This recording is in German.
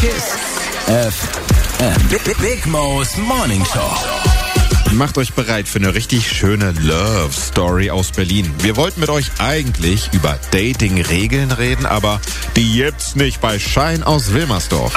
KISS FM. Big Mo's Morning Show. Macht euch bereit für eine richtig schöne Love Story aus Berlin. Wir wollten mit euch eigentlich über Dating-Regeln reden, aber die gibt's nicht bei Schein aus Wilmersdorf.